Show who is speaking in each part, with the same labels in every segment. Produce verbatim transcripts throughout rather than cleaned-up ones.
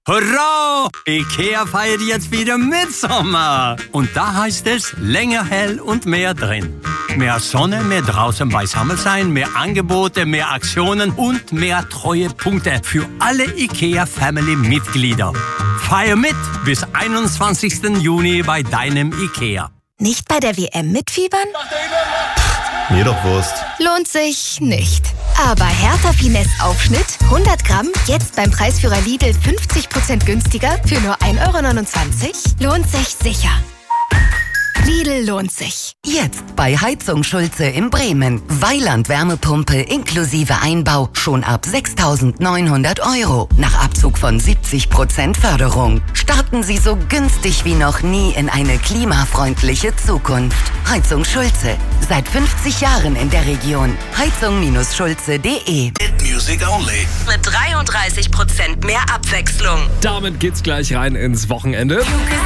Speaker 1: Hurra! IKEA feiert jetzt wieder Mitsommer. Und da heißt es länger hell und mehr drin. Mehr Sonne, mehr draußen beisammen sein, mehr Angebote, mehr Aktionen und mehr Treuepunkte für alle IKEA-Family-Mitglieder. Feier mit bis einundzwanzigsten Juni bei deinem IKEA.
Speaker 2: Nicht bei der W M mitfiebern?
Speaker 3: Mir doch Wurst.
Speaker 2: Lohnt sich nicht. Aber Hertha Finesse Aufschnitt hundert Gramm, jetzt beim Preisführer Lidl fünfzig Prozent günstiger für nur ein Euro neunundzwanzig. Lohnt sich sicher. Lidl lohnt sich.
Speaker 4: Jetzt bei Heizung Schulze in Bremen. Weiland-Wärmepumpe inklusive Einbau schon ab sechstausendneunhundert Euro. Nach Abzug von siebzig Prozent Förderung. Starten Sie so günstig wie noch nie in eine klimafreundliche Zukunft. Heizung Schulze. Seit fünfzig Jahren in der Region. heizung Schulze punkt de.
Speaker 5: Hit Music Only.
Speaker 4: Mit dreiunddreißig Prozent mehr Abwechslung.
Speaker 6: Damit geht's gleich rein ins Wochenende.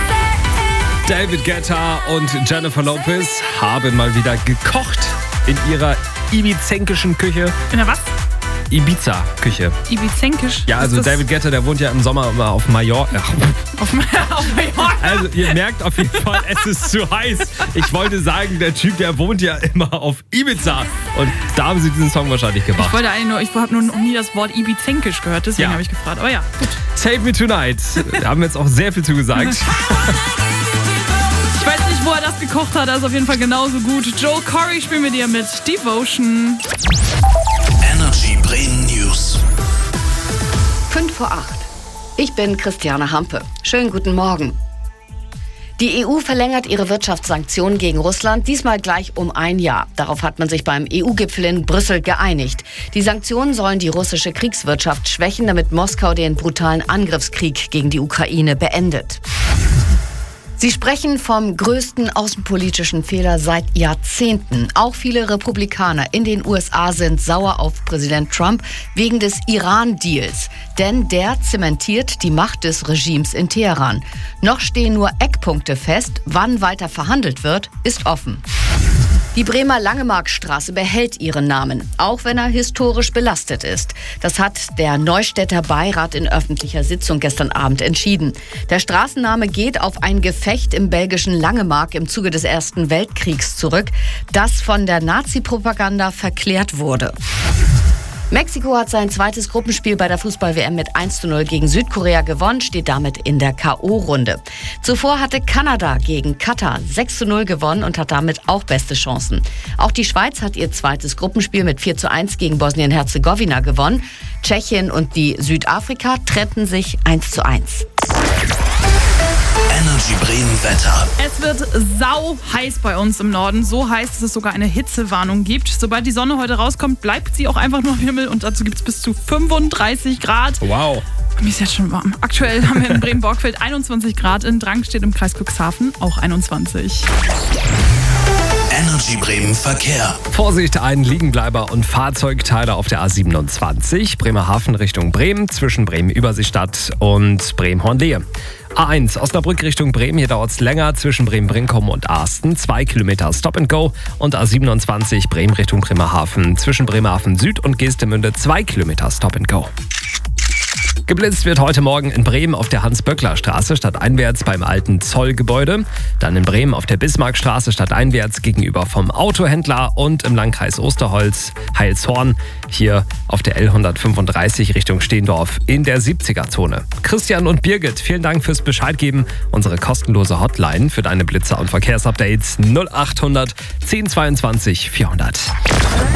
Speaker 6: David Guetta und Jennifer Lopez haben mal wieder gekocht in ihrer ibizenkischen Küche.
Speaker 7: In der was?
Speaker 6: Ibiza-Küche.
Speaker 7: Ibizenkisch?
Speaker 6: Ja, also David Guetta, der wohnt ja im Sommer immer auf Mallorca.
Speaker 7: Auf, auf Mallorca?
Speaker 6: Also ihr merkt auf jeden Fall, es ist zu heiß. Ich wollte sagen, der Typ, der wohnt ja immer auf Ibiza. Und da haben sie diesen Song wahrscheinlich gemacht.
Speaker 7: Ich wollte eigentlich nur, ich habe nur noch nie das Wort ibizenkisch gehört, deswegen
Speaker 6: Ja.
Speaker 7: habe ich gefragt. Aber ja, gut.
Speaker 6: Save Me Tonight. Da haben wir jetzt auch sehr viel zugesagt.
Speaker 7: Ich weiß nicht, wo er das gekocht hat, das ist auf jeden Fall genauso gut. Joel Corey spielen wir dir mit Devotion.
Speaker 5: Energy Bremen News.
Speaker 8: Fünf vor acht. Ich bin Christiane Hampe. Schönen guten Morgen. Die E U verlängert ihre Wirtschaftssanktionen gegen Russland, diesmal gleich um ein Jahr. Darauf hat man sich beim E U-Gipfel in Brüssel geeinigt. Die Sanktionen sollen die russische Kriegswirtschaft schwächen, damit Moskau den brutalen Angriffskrieg gegen die Ukraine beendet. Sie sprechen vom größten außenpolitischen Fehler seit Jahrzehnten. Auch viele Republikaner in den U S A sind sauer auf Präsident Trump wegen des Iran-Deals. Denn der zementiert die Macht des Regimes in Teheran. Noch stehen nur Eckpunkte fest. Wann weiter verhandelt wird, ist offen. Die Bremer Langemarkstraße behält ihren Namen, auch wenn er historisch belastet ist. Das hat der Neustädter Beirat in öffentlicher Sitzung gestern Abend entschieden. Der Straßenname geht auf ein Gefecht im belgischen Langemark im Zuge des Ersten Weltkriegs zurück, das von der Nazi-Propaganda verklärt wurde. Mexiko hat sein zweites Gruppenspiel bei der Fußball-W M mit eins zu null gegen Südkorea gewonnen, steht damit in der K O-Runde. Zuvor hatte Kanada gegen Katar sechs zu null gewonnen und hat damit auch beste Chancen. Auch die Schweiz hat ihr zweites Gruppenspiel mit vier zu eins gegen Bosnien-Herzegowina gewonnen. Tschechien und die Südafrika trennten sich eins zu eins.
Speaker 5: Energy Bremen Wetter.
Speaker 7: Es wird sau heiß bei uns im Norden. So heiß, dass es sogar eine Hitzewarnung gibt. Sobald die Sonne heute rauskommt, bleibt sie auch einfach nur am Himmel. Und dazu gibt es bis zu fünfunddreißig Grad.
Speaker 6: Wow.
Speaker 7: Mir ist jetzt schon warm. Aktuell haben wir in Bremen-Borgfeld einundzwanzig Grad. In Drangstedt im Kreis Cuxhaven auch einundzwanzig.
Speaker 5: Energy Bremen Verkehr.
Speaker 6: Vorsicht, ein Liegenbleiber und Fahrzeugteile auf der A siebenundzwanzig. Bremerhaven Richtung Bremen, zwischen Bremen-Überseestadt und Bremen-Hornlehe. A eins Osnabrück Richtung Bremen, hier dauert es länger zwischen Bremen-Brinkum und Arsten. Zwei Kilometer Stop and Go. Und A siebenundzwanzig Bremen Richtung Bremerhaven, zwischen Bremerhaven Süd und Geestemünde. Zwei Kilometer Stop and Go. Geblitzt wird heute Morgen in Bremen auf der Hans-Böckler-Straße stadteinwärts beim alten Zollgebäude. Dann in Bremen auf der Bismarckstraße stadteinwärts gegenüber vom Autohändler und im Landkreis Osterholz, Heilshorn, hier auf der L hundertfünfunddreißig Richtung Steendorf in der siebziger-Zone. Christian und Birgit, vielen Dank fürs Bescheid geben. Unsere kostenlose Hotline für deine Blitzer und Verkehrsupdates null achthundert zehn zweiundzwanzig vierhundert.